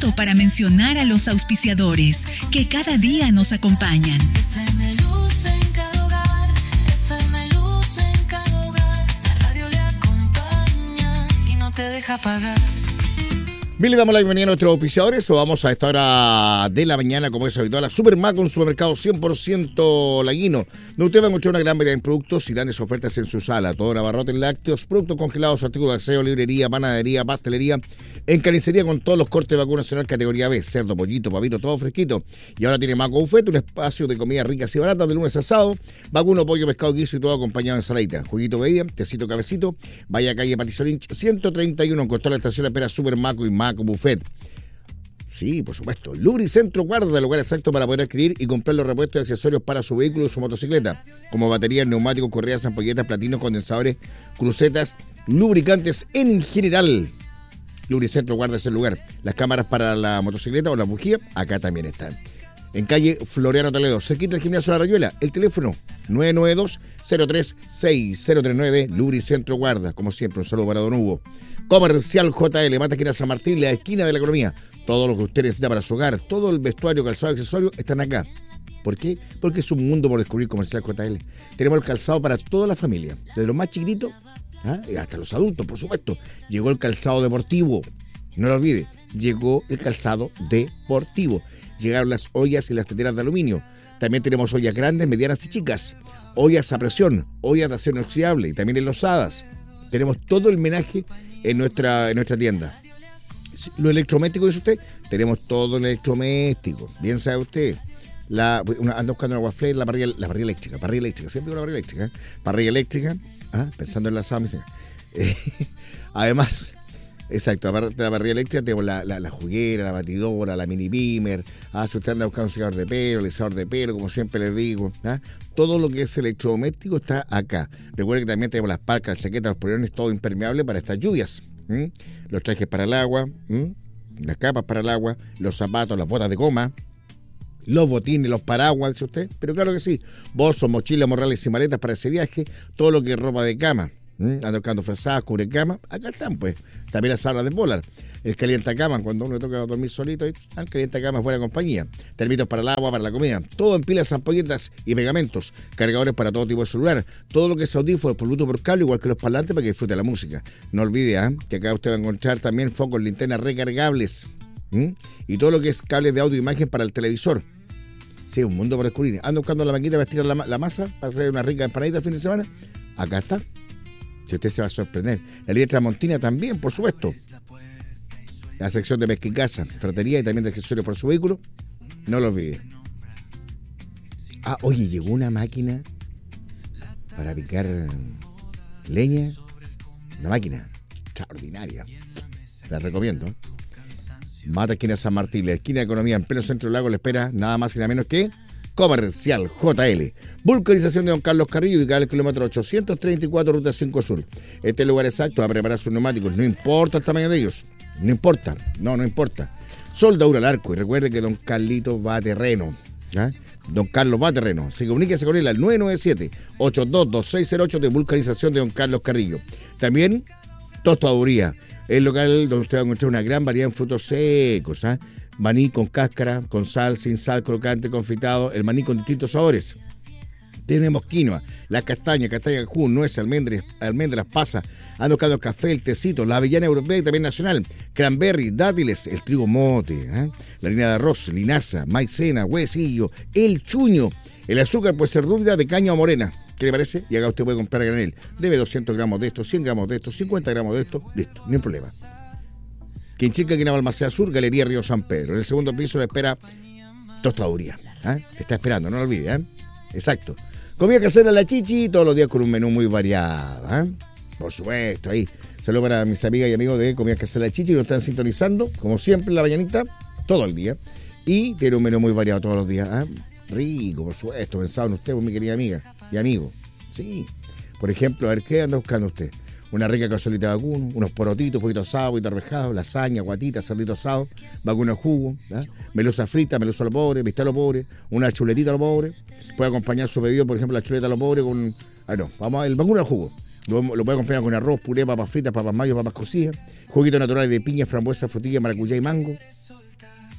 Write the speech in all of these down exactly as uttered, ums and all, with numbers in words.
minuto para mencionar a los auspiciadores que cada día nos acompañan. F M Luz en cada hogar, F M Luz en cada hogar. La radio le acompaña y no te deja pagar. Bien, le damos la bienvenida a nuestros auspiciadores. Vamos a esta hora de la mañana, como es habitual, a Supermac, un supermercado cien por ciento laguino, donde usted va a encontrar una gran variedad de productos y grandes ofertas en su sala. Todo en abarrotes, lácteos, productos congelados, artículos de aseo, librería, panadería, pastelería, en carnicería con todos los cortes de vacuno nacional categoría B, cerdo, pollito, pavito, todo fresquito. Y ahora tiene Maco Buffet, un espacio de comida ricas y baratas de lunes a sábado. Vacuno, pollo, pescado, guiso y todo acompañado de ensaladita. Juguito, bebida, tecito, cabecito. Vaya a calle Patisolinch ciento treinta y uno, con toda la estación de espera Supermaco y Maco Buffet. Sí, por supuesto. Lubricentro Guarda, el lugar exacto para poder adquirir y comprar los repuestos y accesorios para su vehículo o su motocicleta, como baterías, neumáticos, correas, ampolletas, platinos, condensadores, crucetas, lubricantes en general. Lubricentro Guarda es el lugar. Las cámaras para la motocicleta o la bujía, acá también están. En calle Floriano Toledo, cerquita del gimnasio de La Rayuela, el teléfono nueve nueve dos, cero tres seis cero tres nueve, Lubricentro Guarda. Como siempre, un saludo para Don Hugo. Comercial J L, Mata Esquina San Martín, la esquina de la economía. Todo lo que usted necesita para su hogar, todo el vestuario, calzado, accesorio, están acá. ¿Por qué? Porque es un mundo por descubrir. Comercial J L. Tenemos el calzado para toda la familia, desde los más chiquititos, ¿ah? y hasta los adultos, por supuesto. Llegó el calzado deportivo, no lo olvide, llegó el calzado deportivo. Llegaron las ollas y las teteras de aluminio. También tenemos ollas grandes, medianas y chicas. Ollas a presión, ollas de acero inoxidable y también enlosadas. Tenemos todo el menaje en nuestra, en nuestra tienda. Lo electrodoméstico, dice usted, tenemos todo el electrodoméstico. Bien sabe usted. La, una, anda buscando una guafle, la parrilla, la parrilla eléctrica, parrilla eléctrica, siempre una parrilla eléctrica. ¿eh? Parrilla eléctrica, ¿ah? pensando en la asada, eh, además... Exacto, aparte de la parrilla eléctrica tenemos la, la, la juguera, la batidora, la mini pimer. Ah, si usted anda buscando un secador de pelo, el alisador de pelo, como siempre les digo. ¿ah? Todo lo que es electrodoméstico está acá. Recuerden que también tenemos las parcas, las chaquetas, los polerones, todo impermeable para estas lluvias. ¿Mm? Los trajes para el agua, ¿Mm? las capas para el agua, los zapatos, las botas de goma, los botines, los paraguas, dice usted. Pero claro que sí, bolsos, mochilas, morrales y maletas para ese viaje, todo lo que es ropa de cama. ¿Mm? Ando buscando frazadas, cubre cama, acá están pues. También las sábanas de polar, el calientacama, cuando uno toca dormir solito, el calientacama es buena compañía, termitos para el agua, para la comida, todo en pilas, ampolletas y pegamentos, cargadores para todo tipo de celular, todo lo que es audífonos por Bluetooth, por cable, igual que los parlantes para que disfrute la música. No olvide ¿eh? que acá usted va a encontrar también focos, linternas recargables ¿Mm? y todo lo que es cables de audio e imagen para el televisor. Sí, un mundo por descubrir. Ando buscando la maquinita para estirar la, la masa, para hacer una rica empanadita el fin de semana, acá está. Si usted se va a sorprender. La línea Tramontina también, por supuesto. La sección de pesca y caza, fratería y también de accesorios para su vehículo. No lo olvide. Ah, oye, llegó una máquina para picar leña. Una máquina extraordinaria. La recomiendo. Mata esquina San Martín, la esquina de economía en pleno centro del lago le espera nada más y nada menos que Comercial J L. Vulcanización de Don Carlos Carrillo, ubicada en el kilómetro ochocientos treinta y cuatro, ruta cinco Sur. Este es el lugar exacto a preparar sus neumáticos. No importa el tamaño de ellos. No importa. No, no importa. Soldadura al arco. Y recuerde que Don Carlito va a terreno. ¿eh? Don Carlos va a terreno. Así que comuníquese con él al nueve nueve siete, ocho dos dos seis cero ocho de Vulcanización de Don Carlos Carrillo. También Tostaduría. El local donde usted va a encontrar una gran variedad de frutos secos. ¿eh? Maní con cáscara, con sal, sin sal, crocante, confitado, el maní con distintos sabores. Tenemos quinoa, las castañas, castaña de jugo, nueces, almendras, almendras, pasas, ando buscando el café, el tecito, la avellana europea y también nacional, cranberry, dátiles, el trigo mote, ¿eh? la línea de arroz, linaza, maicena, huesillo, el chuño, el azúcar puede ser rubia, de caña o morena. ¿Qué le parece? Y acá usted puede comprar a granel. Debe doscientos gramos de esto, cien gramos de esto, cincuenta gramos de esto, listo, no hay problema. Quinchica, Quina, Balmaceda Sur, Galería Río San Pedro. En el segundo piso le espera Tostaduría. ¿eh? Está esperando, no lo olvide. ¿eh? Exacto. Comida casera La Chichi, todos los días con un menú muy variado. ¿eh? Por supuesto, ahí. Saludos para mis amigas y amigos de Comida casera La Chichi, que nos están sintonizando, como siempre, en la mañanita, todo el día. Y tiene un menú muy variado todos los días. ¿eh? Rico, por supuesto. Pensado en usted, mi querida amiga y amigo. Sí. Por ejemplo, a ver, ¿qué anda buscando usted? Una rica cazuelita de vacuno, unos porotitos, poquito asado, poquito arvejado, lasaña, guatita, cerdito asado, vacuno de jugo, ¿eh? melusa frita, melusa a lo pobre, bistec a lo pobre, una chuletita a lo pobre. Puede acompañar su pedido, por ejemplo, la chuleta a lo pobre con... Ah, no, vamos, el vacuno de jugo. Lo, lo puede acompañar con arroz, puré, papas fritas, papas mayo, papas cocidas, juguitos naturales de piña, frambuesa, frutilla, maracuyá y mango.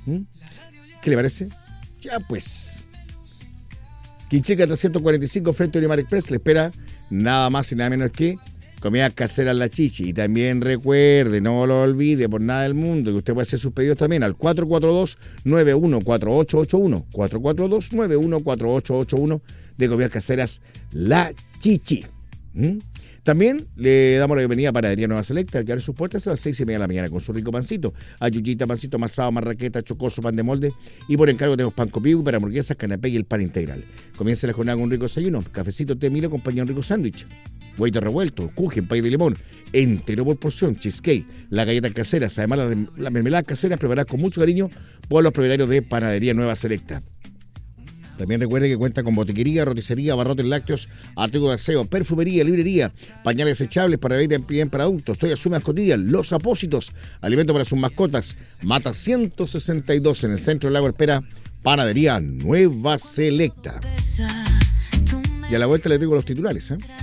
¿Mm? ¿Qué le parece? Ya pues. Quinchica trescientos cuarenta y cinco frente a Unimar Express le espera nada más y nada menos que comida casera La Chichi. Y también recuerde, no lo olvide por nada del mundo, que usted puede hacer sus pedidos también al cuatro cuatro dos, nueve uno cuatro ocho ocho uno, cuatro cuatro dos, nueve uno cuatro ocho ocho uno de comidas caseras La Chichi. ¿Mm? También le damos la bienvenida a Panadería Nueva Selecta, que abre sus puertas a las seis y media de la mañana con su rico pancito. Ayuyita, pancito amasado, marraqueta, chocoso, pan de molde. Y por encargo tenemos pan copiu para hamburguesas, canapé y el pan integral. Comienza la jornada con un rico desayuno, cafecito, té, milo, acompañado de un rico sándwich. Huevito revuelto, kuchen, pay de limón, entero por porción, cheesecake, las galletas caseras, además las la mermeladas caseras preparadas con mucho cariño por los propietarios de Panadería Nueva Selecta. También recuerde que cuenta con botiquería, roticería, barrotes lácteos, artículos de aseo, perfumería, librería, pañales desechables para bebé bien para adultos, toallas húmedas cotidianas, los apósitos, alimentos para sus mascotas. Mata ciento sesenta y dos en el centro del lago espera Panadería Nueva Selecta. Y a la vuelta les digo los titulares, ¿eh?